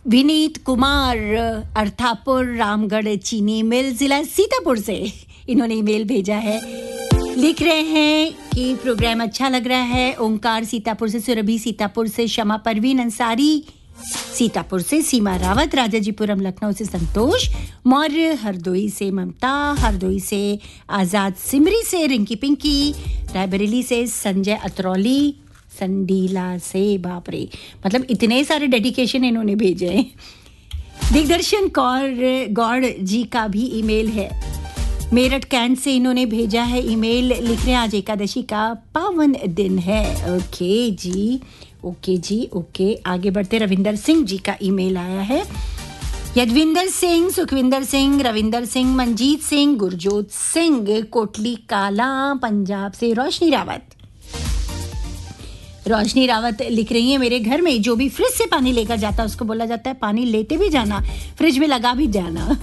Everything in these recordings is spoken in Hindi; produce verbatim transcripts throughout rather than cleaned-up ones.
विनीत कुमार अर्थापुर रामगढ़ चीनी मिल जिला सीतापुर से इन्होंने ईमेल भेजा है। लिख रहे हैं कि प्रोग्राम अच्छा लग रहा है। ओंकार सीतापुर से, सुरभि सीतापुर से, शमा परवीन अंसारी सीतापुर से, सीमा रावत राजाजीपुरम लखनऊ से, संतोष मौर्य हरदोई से, ममता हरदोई से, आजाद सिमरी से, रिंकी पिंकी रायबरेली से, संजय अतरौली संडीला से। बाप रे, मतलब इतने सारे डेडिकेशन इन्होंने भेजे हैं। दिग्दर्शन कौर गौड़ जी का भी ईमेल है। मेरठ कैंट से इन्होंने भेजा है ईमेल। लिख रहे हैं आज एकादशी का पावन दिन है। ओके जी, ओके जी, ओके। आगे बढ़ते रविंदर सिंह जी का ईमेल आया है। यदविंदर सिंह, सुखविंदर सिंह, रविंदर सिंह, मंजीत सिंह, गुरजोत सिंह कोटली काला पंजाब से। रोशनी रावत रोशनी रावत लिख रही है, मेरे घर में जो भी फ्रिज से पानी लेकर जाता है उसको बोला जाता है पानी लेते भी जाना, फ्रिज में लगा भी जाना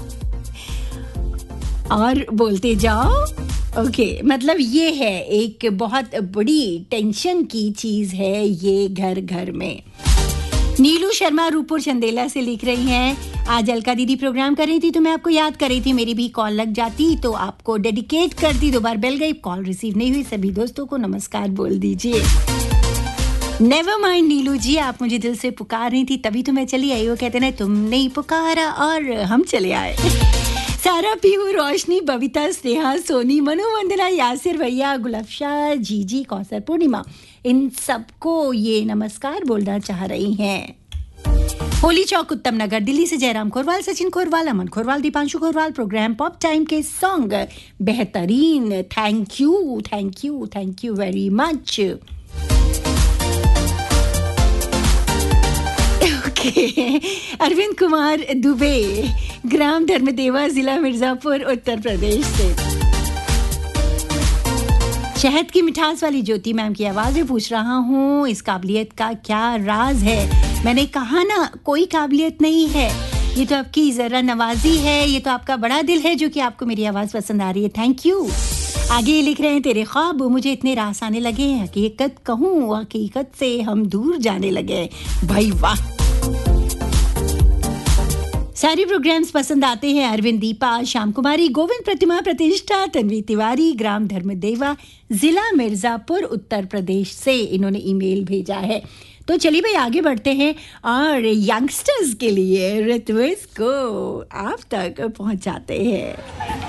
और बोलते जाओ। ओके, मतलब ये है एक बहुत बड़ी टेंशन की चीज है ये घर घर में। नीलू शर्मा रूपपुर चंदेला से लिख रही हैं, आज अलका दीदी प्रोग्राम कर रही थी तो मैं आपको याद कर रही थी, मेरी भी कॉल लग जाती तो आपको डेडिकेट करती। दो बार बेल गई, कॉल रिसीव नहीं हुई। सभी दोस्तों को नमस्कार बोल दीजिए। नेवर माइंड नीलू जी, आप मुझे दिल से पुकार रही थी तभी तो मैं चली आई। वो कहते ना तुमने ही पुकारा और हम चले आए। सारा, पीहू, रोशनी, बबीता, स्नेहा, सोनी, मनु, वंदना, यासिर भैया, गुलाबशाह, जीजी, कौसर, पूर्णिमा, इन सबको ये नमस्कार बोलना चाह रही हैं। होली चौक उत्तम नगर दिल्ली से जयराम खोरवाल, सचिन खोरवाल, अमन Khorwal, Deepanshu Khorwal. Programme pop time के सॉन्ग बेहतरीन। Thank you, thank you, thank you very much. Arvind Kumar Dubey, ग्राम धर्मदेवा, जिला मिर्जापुर, उत्तर प्रदेश से। शहद की मिठास वाली ज्योति मैम की आवाज में पूछ रहा हूँ, इस काबिलियत का क्या राज है? मैंने कहा ना, कोई काबिलियत नहीं है, ये तो आपकी जरा नवाजी है, ये तो आपका बड़ा दिल है जो कि आपको मेरी आवाज पसंद आ रही है। Thank you. आगे लिख रहे हैं, तेरे ख्वाब मुझे इतने रास आने लगे हैं, हकीकत कहूँ हकीकत से हम दूर जाने लगे। भाई वाह, सारे प्रोग्राम्स पसंद आते हैं। अरविंद, दीपा, श्याम कुमारी, गोविंद, प्रतिमा, प्रतिष्ठा, तन्वी तिवारी, ग्राम धर्मदेवा, जिला मिर्जापुर, उत्तर प्रदेश से इन्होंने ईमेल भेजा है। तो चलिए भाई आगे बढ़ते हैं और यंगस्टर्स के लिए रिक्वेस्ट को आप तक पहुंचाते हैं।